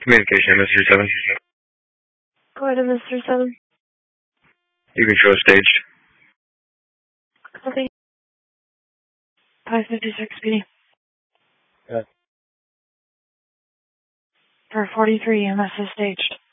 Communication, Mr. 7. Go ahead, Mr. 7. You can show staged. Copy. 556 PD. Yeah. For 43, MS is staged.